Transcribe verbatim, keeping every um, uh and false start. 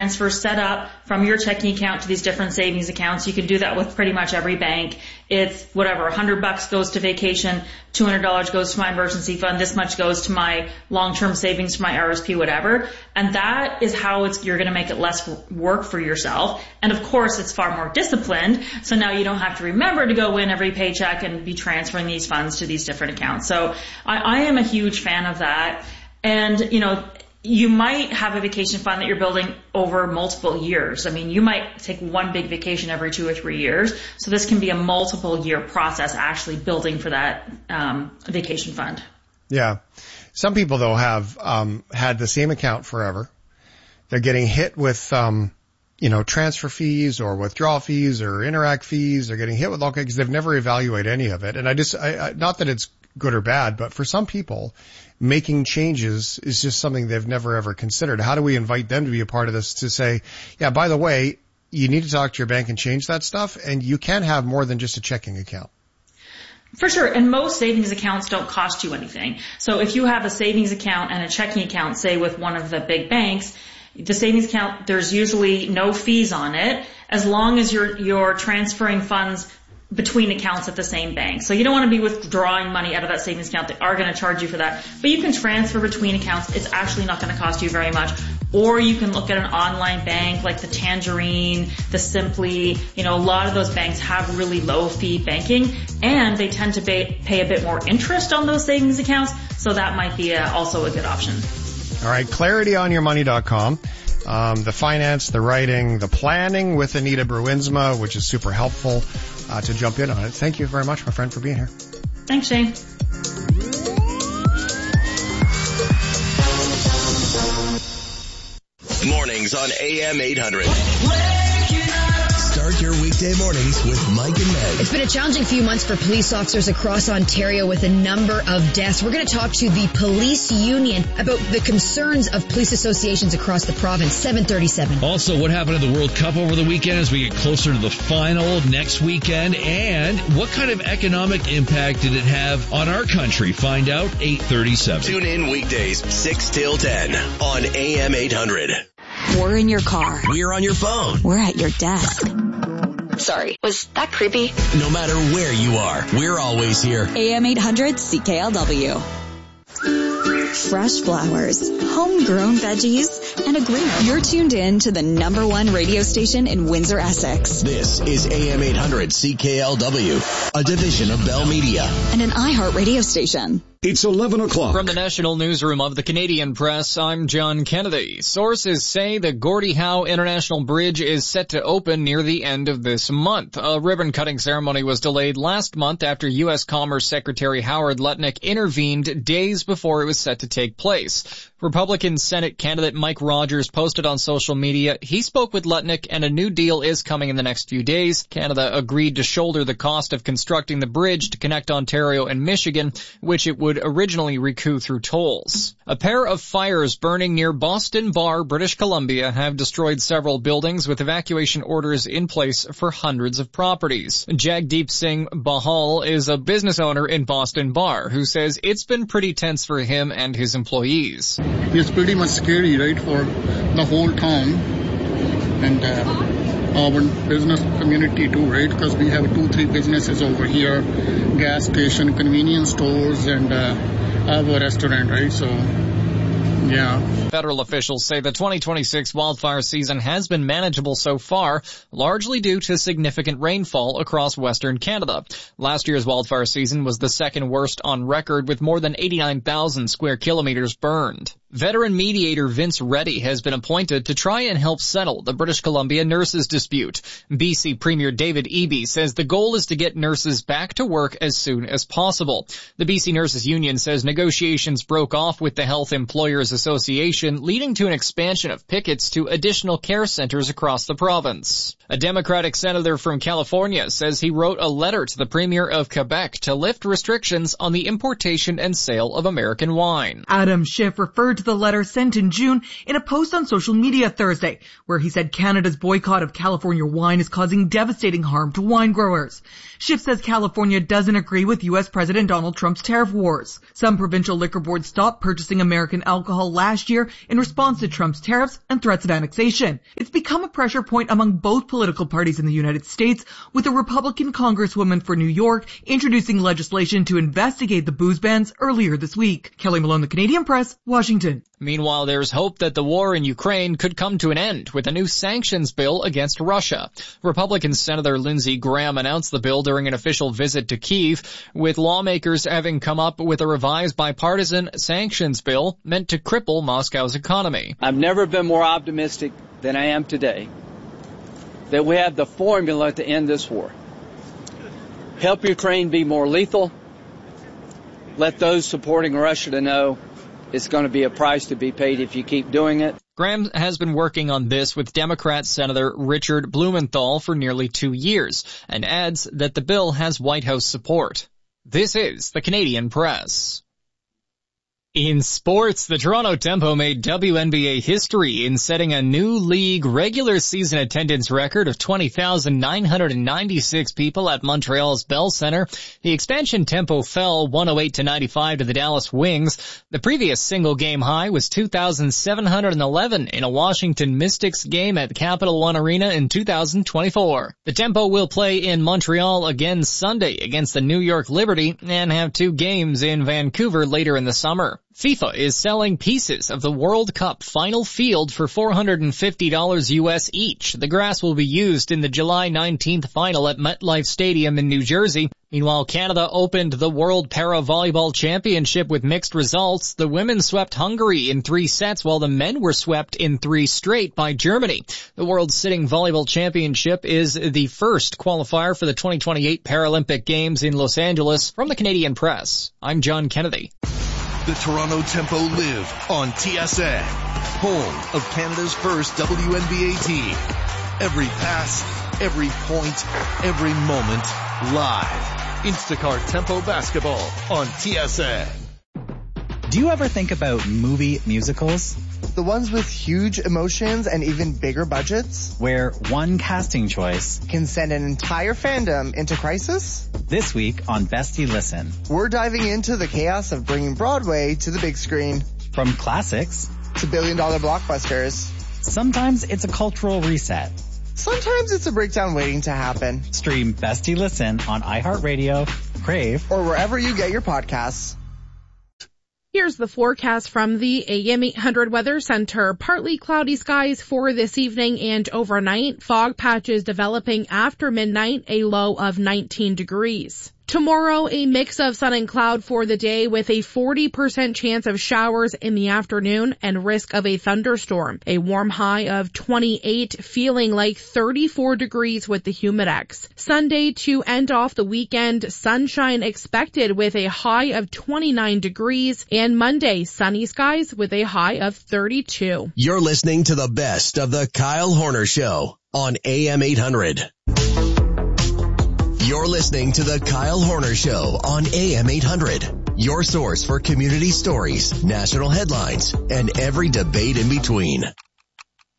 transfers set up from your checking account to these different savings accounts. You can do that with pretty much every bank. It's whatever, one hundred bucks goes to vacation, two hundred dollars goes to my emergency fund, this much goes to my long-term savings, to my R S P, whatever. And that is how it's, you're going to make it less work for yourself. And of course, it's far more disciplined. So now you don't have to remember to go in every paycheck and be transferring these funds to these different accounts. So I, I am a huge fan of that. And, you know, you might have a vacation fund that you're building over multiple years. I mean, you might take one big vacation every two or three years. So this can be a multiple year process actually building for that um, vacation fund. Yeah. Some people, though, have um, had the same account forever. They're getting hit with, um, you know, transfer fees or withdrawal fees or Interac fees. They're getting hit with all kinds because they've never evaluated any of it. And I just, I, I, not that it's good or bad, but for some people, making changes is just something they've never ever considered. How do we invite them to be a part of this to say, yeah, by the way, you need to talk to your bank and change that stuff, and you can have more than just a checking account. For sure. And most savings accounts don't cost you anything. So if you have a savings account and a checking account, say with one of the big banks, the savings account, there's usually no fees on it as long as you're, you're transferring funds between accounts at the same bank. So you don't want to be withdrawing money out of that savings account. They are going to charge you for that. But you can transfer between accounts. It's actually not going to cost you very much. Or you can look at an online bank like the Tangerine, the Simply. You know, a lot of those banks have really low fee banking, and they tend to pay, pay a bit more interest on those savings accounts. So that might be a, also a good option. All right, clarity on your money dot com. Um, the finance, the writing, the planning with Anita Bruinsma, which is super helpful uh, to jump in on it. Thank you very much, my friend, for being here. Thanks, Shane. Mornings on A M eight hundred. Start your weekday mornings with Mike and Meg. It's been a challenging few months for police officers across Ontario with a number of deaths. We're going to talk to the police union about the concerns of police associations across the province. seven thirty-seven. Also, what happened at the World Cup over the weekend as we get closer to the final next weekend? And what kind of economic impact did it have on our country? Find out eight thirty-seven. Tune in weekdays six till ten on A M eight hundred. We're in your car. We're on your phone. We're at your desk. Sorry, was that creepy? No matter where you are, we're always here. A M eight hundred C K L W. Fresh flowers, homegrown veggies, and a greener. You're tuned in to the number one radio station in Windsor, Essex. This is A M eight hundred C K L W, a division of Bell Media. And an iHeart radio station. It's eleven o'clock. From the National Newsroom of the Canadian Press, I'm John Kennedy. Sources say the Gordie Howe International Bridge is set to open near the end of this month. A ribbon-cutting ceremony was delayed last month after U S Commerce Secretary Howard Lutnick intervened days before it was set to take place. Republican Senate candidate Mike Rogers posted on social media he spoke with Lutnick and a new deal is coming in the next few days. Canada agreed to shoulder the cost of constructing the bridge to connect Ontario and Michigan, which it would originally recoup through tolls. A pair of fires burning near Boston Bar, British Columbia, have destroyed several buildings with evacuation orders in place for hundreds of properties. Jagdeep Singh Bahal is a business owner in Boston Bar who says it's been pretty tense for him and his employees. It's pretty much scary, right, for the whole town and uh, our business community too, right, because we have two, three businesses over here, gas station, convenience stores, and uh, our restaurant, right, so... Yeah. Federal officials say the twenty twenty-six wildfire season has been manageable so far, largely due to significant rainfall across Western Canada. Last year's wildfire season was the second worst on record, with more than eighty-nine thousand square kilometers burned. Veteran mediator Vince Reddy has been appointed to try and help settle the British Columbia nurses dispute. B C Premier David Eby says the goal is to get nurses back to work as soon as possible. The B C Nurses Union says negotiations broke off with the Health Employers Association, leading to an expansion of pickets to additional care centers across the province. A Democratic senator from California says he wrote a letter to the Premier of Quebec to lift restrictions on the importation and sale of American wine. Adam Schiff referred to the letter sent in June in a post on social media Thursday, where he said Canada's boycott of California wine is causing devastating harm to wine growers. Schiff says California doesn't agree with U S President Donald Trump's tariff wars. Some provincial liquor boards stopped purchasing American alcohol last year in response to Trump's tariffs and threats of annexation. It's become a pressure point among both political parties in the United States, with a Republican congresswoman for New York introducing legislation to investigate the booze bans earlier this week. Kelly Malone, The Canadian Press, Washington. Meanwhile, there's hope that the war in Ukraine could come to an end with a new sanctions bill against Russia. Republican Senator Lindsey Graham announced the bill during an official visit to Kyiv, with lawmakers having come up with a revised bipartisan sanctions bill meant to cripple Moscow's economy. I've never been more optimistic than I am today that we have the formula to end this war. Help Ukraine be more lethal. Let those supporting Russia to know it's going to be a price to be paid if you keep doing it. Graham has been working on this with Democrat Senator Richard Blumenthal for nearly two years and adds that the bill has White House support. This is the Canadian Press. In sports, the Toronto Tempo made W N B A history in setting a new league regular season attendance record of twenty thousand nine hundred ninety-six people at Montreal's Bell Centre. The expansion Tempo fell one oh eight to ninety-five to the Dallas Wings. The previous single game high was two thousand seven hundred eleven in a Washington Mystics game at Capital One Arena in two thousand twenty-four. The Tempo will play in Montreal again Sunday against the New York Liberty and have two games in Vancouver later in the summer. FIFA is selling pieces of the World Cup final field for four hundred fifty dollars U S each. The grass will be used in the July nineteenth final at MetLife Stadium in New Jersey. Meanwhile, Canada opened the World Para Volleyball Championship with mixed results. The women swept Hungary in three sets, while the men were swept in three straight by Germany. The World Sitting Volleyball Championship is the first qualifier for the twenty twenty-eight Paralympic Games in Los Angeles. From the Canadian Press, I'm John Kennedy. The Toronto Tempo live on T S N, home of Canada's first W N B A team. Every pass, every point, every moment, live. Instacart Tempo Basketball on T S N. Do you ever think about movie musicals? The ones with huge emotions and even bigger budgets? Where one casting choice can send an entire fandom into crisis? This week on Bestie Listen, we're diving into the chaos of bringing Broadway to the big screen. From classics to billion dollar blockbusters. Sometimes it's a cultural reset. Sometimes it's a breakdown waiting to happen. Stream Bestie Listen on iHeartRadio, Crave, or wherever you get your podcasts. Here's the forecast from the A M eight hundred Weather Center. Partly cloudy skies for this evening and overnight. Fog patches developing after midnight, a low of nineteen degrees. Tomorrow, a mix of sun and cloud for the day with a forty percent chance of showers in the afternoon and risk of a thunderstorm. A warm high of twenty-eight, feeling like thirty-four degrees with the Humidex. Sunday to end off the weekend, sunshine expected with a high of twenty-nine degrees. And Monday, sunny skies with a high of thirty-two. You're listening to the best of the Kyle Horner Show on A M eight hundred. You're listening to the Kyle Horner Show on A M eight hundred. Your source for community stories, national headlines, and every debate in between.